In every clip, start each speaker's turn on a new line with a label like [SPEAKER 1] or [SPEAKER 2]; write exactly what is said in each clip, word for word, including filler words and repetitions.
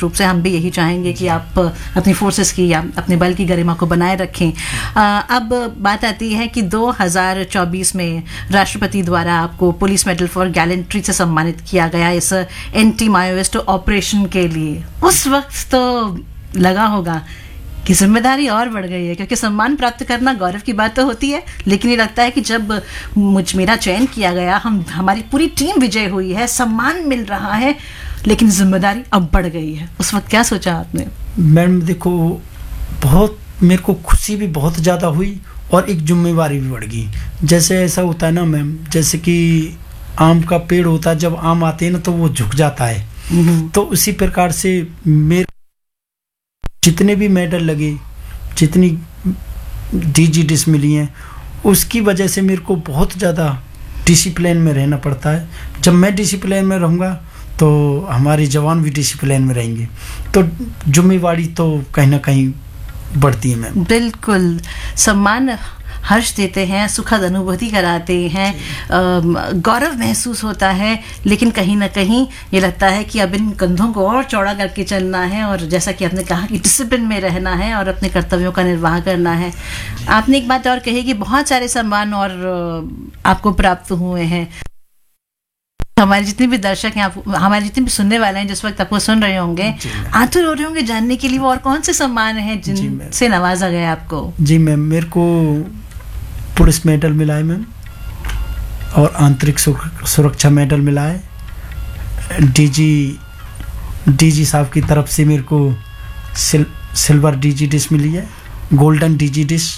[SPEAKER 1] निश्चित रूप से हम भी यही चाहेंगे कि आप अपनी फोर्सेस की या अपने बल की गरिमा को बनाए रखें। अब बात आती है कि दो हज़ार चौबीस में राष्ट्रपति द्वारा आपको पुलिस मेडल फॉर गैलेंट्री से सम्मानित किया गया इस एंटी माओइस्ट ऑपरेशन के लिए। उस वक्त तो लगा होगा कि जिम्मेदारी और बढ़ गई है, क्योंकि सम्मान प्राप्त करना गौरव की बात तो होती है, लेकिन ये लगता है कि जब मुझ मेरा चयन किया गया, हम हमारी पूरी टीम विजय हुई है, सम्मान मिल रहा है, लेकिन जिम्मेदारी अब बढ़ गई है। उस वक्त क्या सोचा आपने?
[SPEAKER 2] मैम देखो, बहुत मेरे को खुशी भी बहुत ज़्यादा हुई और एक जिम्मेवारी भी बढ़ गई। जैसे ऐसा होता है ना मैम, जैसे कि आम का पेड़ होता है, जब आम आते हैं ना तो वो झुक जाता है, तो उसी प्रकार से मेरे जितने भी मेडल लगे, जितनी डीजी डिस मिली हैं, उसकी वजह से मेरे को बहुत ज़्यादा डिसिप्लिन में रहना पड़ता है। जब मैं डिसिप्लिन में रहूँगा तो हमारे जवान भी डिसिप्लिन में रहेंगे, तो जिम्मेवारी तो कहीं ना कहीं बढ़ती है मैम।
[SPEAKER 1] बिल्कुल, सम्मान हर्ष देते हैं, सुखद अनुभूति कराते हैं, गौरव महसूस होता है, लेकिन कहीं ना कहीं ये लगता है कि अब इन कंधों को और चौड़ा करके चलना है, और जैसा कि आपने कहा कि डिसिप्लिन में रहना है और अपने कर्तव्यों का निर्वाह करना है। आपने एक बात और कही कि बहुत सारे सम्मान और आपको प्राप्त हुए हैं। हमारे जितने भी दर्शक हैं, आप हमारे जितने भी सुनने वाले हैं जिस वक्त आपको सुन रहे होंगे, आतुर हो रहे होंगे जानने के लिए वो और कौन से सम्मान हैं जिनसे नवाजा गया आपको?
[SPEAKER 2] जी मैम, मेरे को पुलिस मेडल मिला है मैम, और आंतरिक सुरक्षा मेडल मिला है। डीजी डीजी साहब की तरफ से मेरे को सिल, सिल्वर डीजी डिश मिली है, golden DG dish,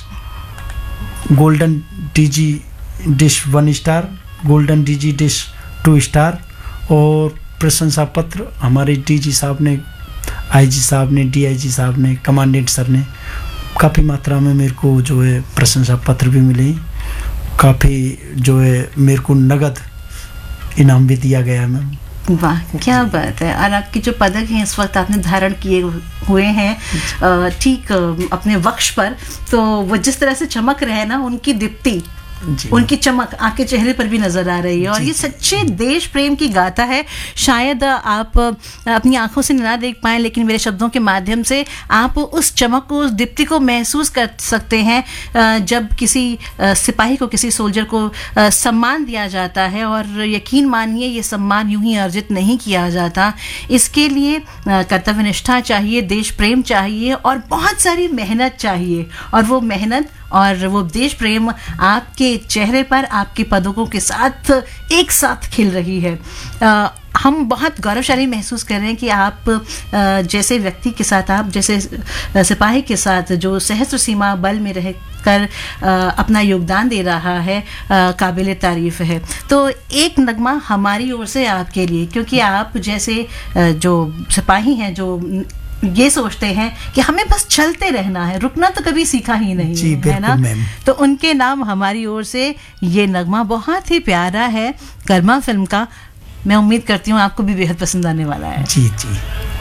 [SPEAKER 2] golden DG dish one star, golden DG dish to star, और प्रशंसा पत्र हमारे डीजी साहब ने, आईजी साहब ने, डीआईजी साहब ने, कमांडेंट सर ने काफ़ी मात्रा में मेरे को जो है प्रशंसा पत्र भी मिले, काफ़ी जो है मेरे को नगद इनाम भी दिया गया मैम।
[SPEAKER 1] वाह, क्या बात है। और आपके जो पदक हैं इस वक्त आपने धारण किए हुए हैं ठीक अपने वक्ष पर, तो वो जिस तरह से चमक रहे हैं ना, उनकी दीप्ति, उनकी चमक आपके चेहरे पर भी नजर आ रही है, और ये सच्चे देश प्रेम की गाथा है। शायद आप अपनी आंखों से ना देख पाएं, लेकिन मेरे शब्दों के माध्यम से आप उस चमक को, उस दीप्ति को महसूस कर सकते हैं जब किसी सिपाही को, किसी सोल्जर को सम्मान दिया जाता है। और यकीन मानिए, ये सम्मान यूं ही अर्जित नहीं किया जाता, इसके लिए कर्तव्य निष्ठा चाहिए, देश प्रेम चाहिए, और बहुत सारी मेहनत चाहिए। और वो मेहनत और वो देश प्रेम आपके चेहरे पर, आपके पदकों के साथ एक साथ खिल रही है। आ, हम बहुत गौरवशाली महसूस कर रहे हैं कि आप आ, जैसे व्यक्ति के साथ, आप जैसे सिपाही के साथ जो सहस्त्र सीमा बल में रह कर अपना योगदान दे रहा है, काबिल तारीफ है। तो एक नगमा हमारी ओर से आपके लिए, क्योंकि आप जैसे जो सिपाही हैं जो ये सोचते हैं कि हमें बस चलते रहना है, रुकना तो कभी सीखा ही नहीं
[SPEAKER 2] जी,
[SPEAKER 1] है ना, तो उनके नाम हमारी ओर से ये नगमा बहुत ही प्यारा है, कर्मा फिल्म का। मैं उम्मीद करती हूँ आपको भी बेहद पसंद आने वाला है।
[SPEAKER 2] जी जी।